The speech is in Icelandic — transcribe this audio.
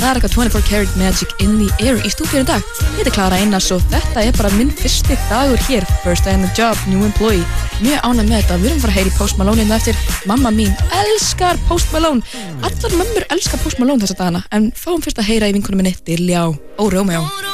Það eitthvað 24 Karat Magic in the Air í stúdíunum í dag. Ég heiti Klara Einars og þetta bara minn fyrsti dagur hér. First day on the job, new employee. Mjög ánægð með þetta. Við erum fara að heyra í Post Malone hérna eftir. Mamma mín elskar Post Malone. Allar mömmur elskar Post Malone þessa dagana. En fáum fyrst að heyra í vinkonum minni Diljá og Romeo.